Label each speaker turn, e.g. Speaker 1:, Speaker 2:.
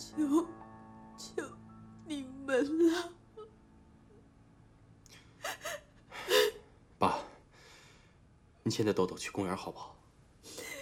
Speaker 1: 求你们了。
Speaker 2: 爸，你现在豆豆去公园好不好？